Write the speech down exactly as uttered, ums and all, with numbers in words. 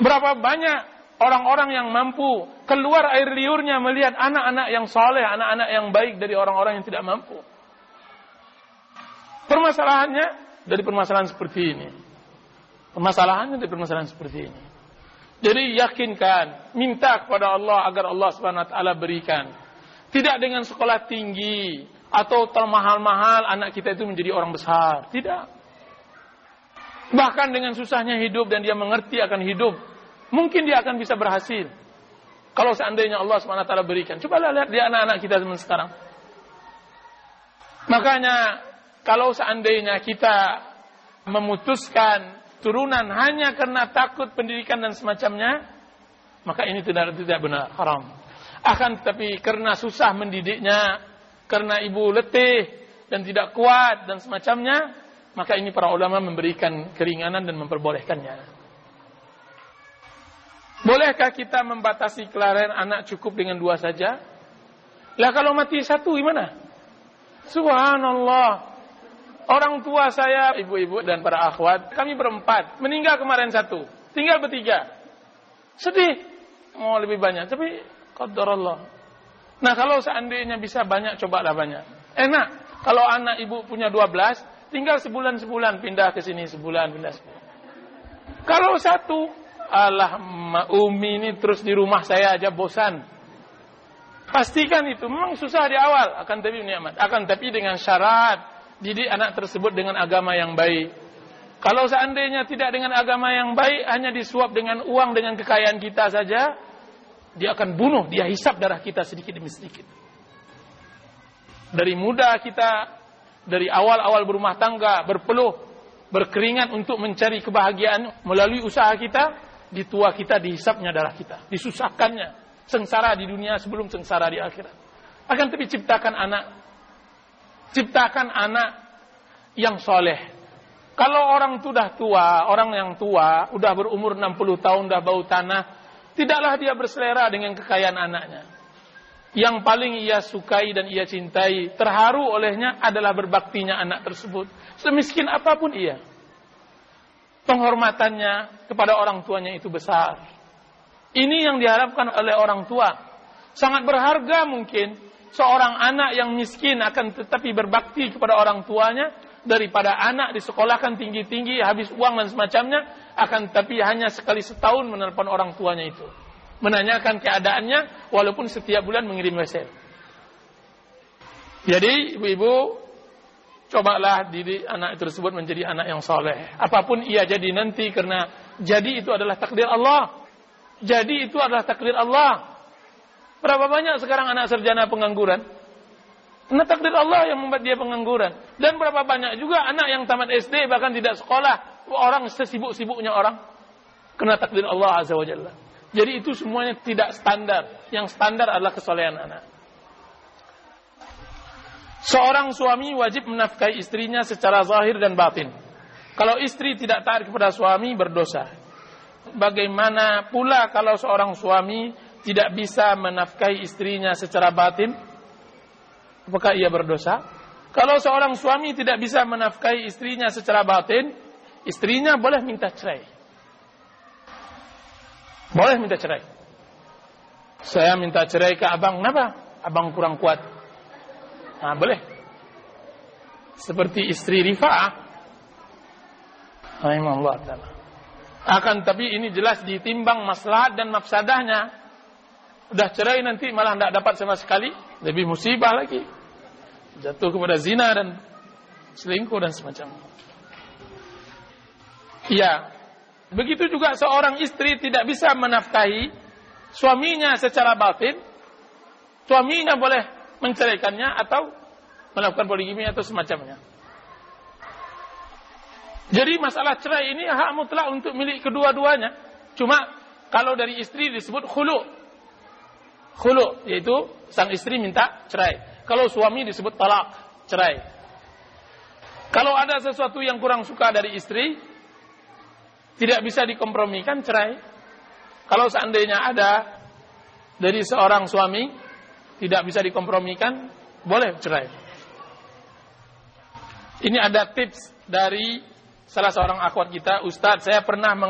Berapa banyak orang-orang yang mampu keluar air liurnya melihat anak-anak yang soleh, anak-anak yang baik dari orang-orang yang tidak mampu. Permasalahannya dari permasalahan seperti ini. Permasalahannya dari permasalahan seperti ini. Jadi yakinkan, minta kepada Allah agar Allah Subhanahu wa taala berikan. Tidak dengan sekolah tinggi atau termahal-mahal anak kita itu menjadi orang besar. Tidak. Bahkan dengan susahnya hidup dan dia mengerti akan hidup, mungkin dia akan bisa berhasil. Kalau seandainya Allah Subhanahu wa taala berikan. Cobalah lihat di anak-anak kita zaman sekarang. Makanya kalau seandainya kita memutuskan turunan hanya karena takut pendidikan dan semacamnya, maka ini tidak tidak benar, haram. Akan tetapi karena susah mendidiknya, karena ibu letih dan tidak kuat dan semacamnya, maka ini para ulama memberikan keringanan dan memperbolehkannya. Bolehkah kita membatasi kelahiran anak cukup dengan dua saja? Lah kalau mati satu gimana? Subhanallah. Orang tua saya, ibu-ibu dan para akhwat, kami berempat, meninggal kemarin satu, tinggal bertiga. Sedih, mau lebih banyak, tapi qadarullah. Nah kalau seandainya bisa banyak, cobalah banyak. Enak, kalau anak ibu punya dua belas, tinggal sebulan-sebulan, pindah ke sini, sebulan, pindah sebulan. Kalau satu, alah Umi ini terus di rumah saya aja bosan. Pastikan itu, memang susah di awal, akan tapi nikmat. Akan tapi dengan syarat, didik anak tersebut dengan agama yang baik. Kalau seandainya tidak dengan agama yang baik, hanya disuap dengan uang, dengan kekayaan kita saja, dia akan bunuh, dia hisap darah kita sedikit demi sedikit. Dari muda kita, dari awal-awal berumah tangga, berpeluh, berkeringat untuk mencari kebahagiaan melalui usaha kita, di tua kita dihisapnya darah kita, disusahkannya, sengsara di dunia sebelum sengsara di akhirat. Akan tapi ciptakan anak Ciptakan anak yang soleh. Kalau orang sudah tua, orang yang tua, udah berumur enam puluh tahun, udah bau tanah, tidaklah dia berselera dengan kekayaan anaknya. Yang paling ia sukai dan ia cintai, terharu olehnya adalah berbaktinya anak tersebut. Semiskin apapun ia. Penghormatannya kepada orang tuanya itu besar. Ini yang diharapkan oleh orang tua. Sangat berharga mungkin seorang anak yang miskin akan tetapi berbakti kepada orang tuanya daripada anak disekolahkan tinggi-tinggi habis uang dan semacamnya akan tetapi hanya sekali setahun menelpon orang tuanya itu, menanyakan keadaannya walaupun setiap bulan mengirim W C. Jadi ibu-ibu, cobalah didik anak tersebut menjadi anak yang soleh. Apapun ia jadi nanti, karena jadi itu adalah takdir Allah. Jadi itu adalah takdir Allah. Berapa banyak sekarang anak sarjana pengangguran? Karena takdir Allah yang membuat dia pengangguran. Dan berapa banyak juga anak yang tamat S D bahkan tidak sekolah, orang sesibuk-sibuknya orang. Karena takdir Allah Azza wa Jalla. Jadi itu semuanya tidak standar. Yang standar adalah kesolehan anak. Seorang suami wajib menafkahi istrinya secara zahir dan batin. Kalau istri tidak taat kepada suami, berdosa. Bagaimana pula kalau seorang suami tidak bisa menafkahi istrinya secara batin? Apakah ia berdosa? Kalau seorang suami tidak bisa menafkahi istrinya secara batin, istrinya boleh minta cerai. Boleh minta cerai. Saya minta cerai ke abang, kenapa? Abang kurang kuat. Nah, boleh. Seperti istri Rifa'ah. Rahimahullah ta'ala. Akan tapi ini jelas ditimbang maslahat dan mafsadahnya. Udah cerai nanti malah tidak dapat sama sekali, lebih musibah lagi. Jatuh kepada zina dan selingkuh dan semacamnya. Iya. Begitu juga seorang istri tidak bisa menafkahi suaminya secara batin. Suaminya boleh menceraikannya atau melakukan poligami atau semacamnya. Jadi masalah cerai ini hak mutlak untuk milik kedua-duanya. Cuma kalau dari istri disebut khulu'. Khulu', yaitu sang istri minta cerai. Kalau suami disebut talak, cerai. Kalau ada sesuatu yang kurang suka dari istri, tidak bisa dikompromikan, cerai. Kalau seandainya ada dari seorang suami, tidak bisa dikompromikan, boleh cerai. Ini ada tips dari salah seorang akhwat kita, Ustaz, saya pernah